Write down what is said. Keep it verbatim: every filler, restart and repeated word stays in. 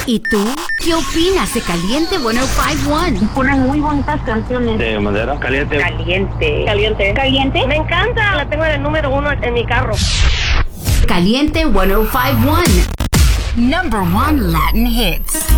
¿Y tú? ¿Qué opinas de Caliente ciento cincuenta y uno? Ponen muy bonitas canciones. De madera, caliente. Caliente. Caliente. Caliente. Me encanta. La tengo en el número uno en mi carro. Caliente ciento cincuenta y uno. Number one Latin hits.